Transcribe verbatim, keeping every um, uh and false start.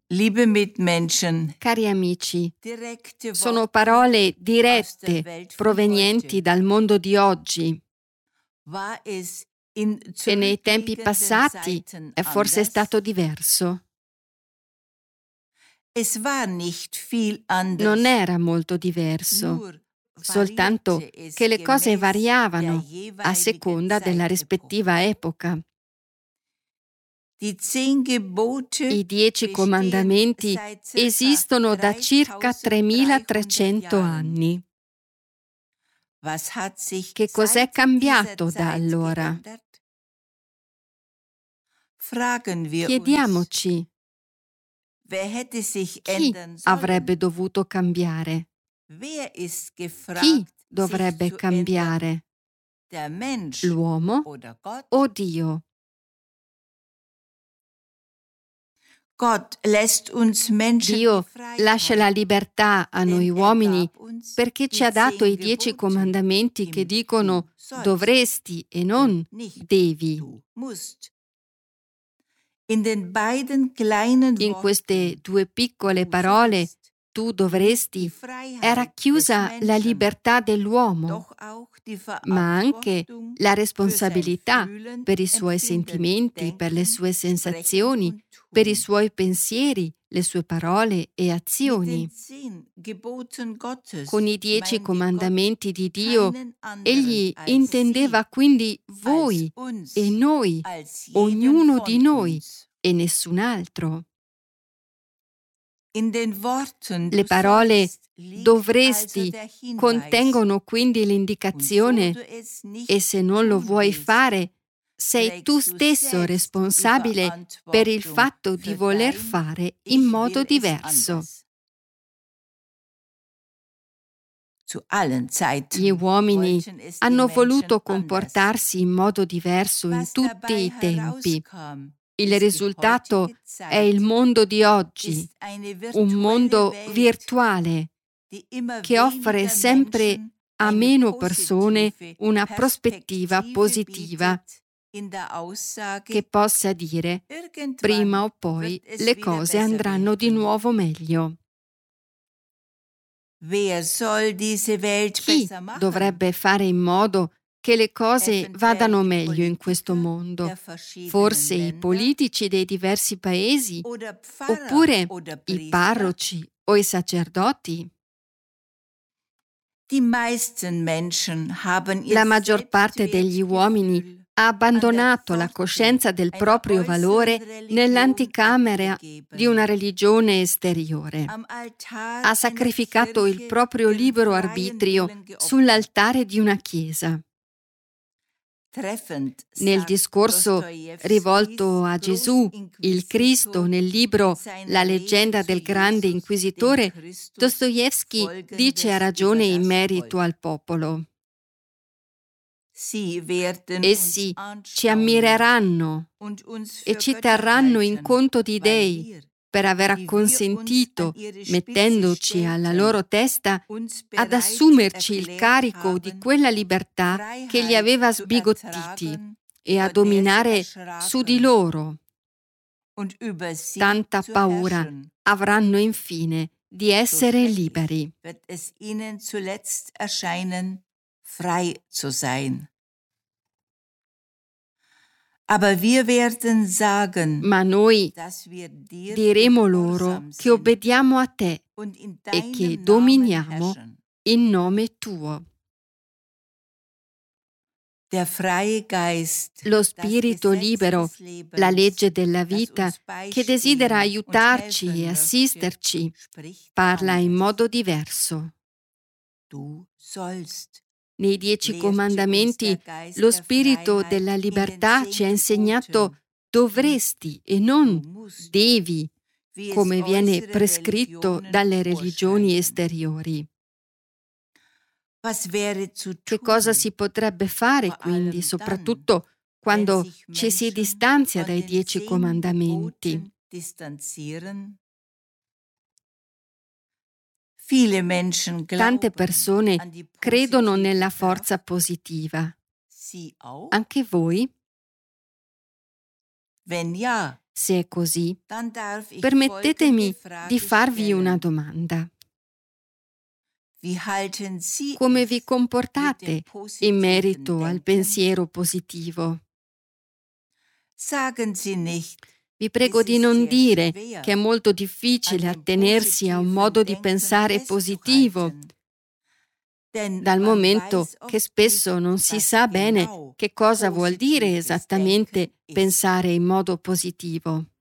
Liebe Mitmenschen, Cari amici, direkte sono Worte parole aus der dirette Welt von provenienti heute. dal mondo di oggi, War es in che nei tempi zurückliegenden passati Zeiten è forse anders? stato diverso. Es war nicht viel anders, Non era molto diverso, nur soltanto variierte es che le cose gemäß der variavano a jeweiligen seconda della rispettiva Zeitepoche. epoca. Die zehn Gebote I dieci bestehen comandamenti seit circa esistono da circa tremilatrecento dreitausenddreihundert anni. Jahren. Was hat sich Che cos'è seit cambiato dieser da Zeit allora? geändert? Fragen wir uns, Chiediamoci, wer hätte sich chi ändern avrebbe sollen? dovuto cambiare? Wer ist Chi gefragt, sich dovrebbe zu ändern? cambiare? Der Mensch L'uomo oder Gott? o Dio? Gott lässt uns Menschen Dio die lascia la Freiheit, libertà a noi denn er uomini gab uns perché ci die ha dato i zehn dieci Gebote comandamenti che im dicono Du sollst dovresti e non und nicht devi. du musst. In den beiden kleinen In queste Worten due piccole du parole, sollst tu liegt die dovresti, è Freiheit racchiusa des la Menschen, libertà dell'uomo, doch auch die ma anche Verantwortung la für sein responsabilità Fühlen, per i suoi Empfinden, sentimenti, per le Denken, sue Sprechen sensazioni, und per i Tun. suoi pensieri, le sue parole e Mit azioni. den zehn Geboten Gottes Con i dieci meinte Gott comandamenti di Dio, keinen anderen egli als intendeva sie, quindi als voi uns, e noi, als jeden ognuno di von noi uns. e nessun altro. In den Worten Le du parole sollst liegt dovresti also der Hinweis, contengono quindi und so l'indicazione du es nicht e se non lo tun vuoi willst, fare, sei tu trägst du stesso selbst die responsabile per il Verantwortung fatto di für voler dein fare in Ich modo will es diverso. anders. Zu allen Gli Zeiten uomini wollten es die hanno Menschen voluto anders. comportarsi in modo diverso in Was tutti dabei i tempi. herauskam, Il ist die risultato heutige è il Zeit, mondo di oggi, ist eine un virtuelle mondo Welt, virtuale die immer che offre weniger sempre Menschen a eine meno persone positive una prospettiva Perspektive positiva bietet in der Aussage, che possa dire prima irgendwann o poi wird es le wieder cose besser andranno di werden. nuovo meglio. Wer soll diese Welt Chi besser machen? dovrebbe fare in modo che le cose vadano Eventuell die meglio in questo Politiker mondo? der verschiedenen Forse i Länder politici dei diversi paesi, oder Pfarrer oppure oder i Priester? parroci o i sacerdoti? Die meisten Menschen haben ihr La maggior parte degli uomini Selbstwertgefühl ha abbandonato an la der coscienza del Pforte proprio einer valore äußeren Religion nell'anticamera abgegeben. di una religione esteriore. Am Altar Ha einer sacrificato il Kirche proprio ihren libero freien arbitrio Willen geopfert. sull'altare di una chiesa. Treffend Nel sagt discorso Dostojewskis rivolto a Gesù, il Cristo, Großinquisitor, nel in libro seiner La Rede leggenda zu del grande Jesus, dem inquisitore, Christus, Dostoevsky dice a folgendes ragione über in das merito Volk. al popolo. Sie werden Essi uns ci anstaunen ammireranno und uns e für ci Götter terranno in halten, conto di weil dei wir, per aver die wir uns acconsentito, an ihre Spitze mettendoci alla stellten, loro testa, uns ad bereit assumerci il erklärt carico di haben, quella libertà che li Freiheit aveva zu sbigottiti ertragen, e a vor der sie dominare su di erschraken, loro. und über sie Tanta zu paura herrschen. avranno infine di So essere schrecklich liberi. wird es ihnen zuletzt erscheinen, frei zu sein. Aber wir werden sagen, Ma noi dass wir dir diremo loro gehorsam che sind obbediamo a te und in e che deinem Namen dominiamo herrschen. in nome tuo. Der freie Geist, Lo das spirito Gesetz libero, des Lebens, la legge della das vita, uns che desidera beistehen und aiutarci helfen e möchte, assisterci, spricht parla in anders. modo diverso. Du sollst. Nei dieci Lehrte uns comandamenti, der Geist lo der spirito Freiheit della in den libertà zehn ci ha Geboten. insegnato dovresti e Du non musst, devi, wie es come viene äußere prescritto Religionen dalle religioni vorschreiben. esteriori. Was wäre zu Che cosa tun, si potrebbe fare vor quindi, allem dann, soprattutto wenn quando sich ci si Menschen distanzia von dai den dieci zehn comandamenti? Geboten distanzieren? Viele Menschen Tante glauben persone an die credono positive nella Kraft. forza positiva. Sie auch? Anche voi? Wenn ja, Se è così, dann darf ich permettetemi folgende Frage di farvi stellen. una domanda. Wie halten Sie Come es vi mit comportate dem in positiven merito al Denken? pensiero positivo? Sagen Sie nicht, Vi prego es di ist non sehr dire schwer, che è molto an difficile dem attenersi a un positiven modo di Denken pensare positivo, festzuhalten. Denn dal man momento weiß che oft spesso nicht, non si was sa bene genau che cosa vuol dire positives esattamente Denken ist. pensare in modo positivo.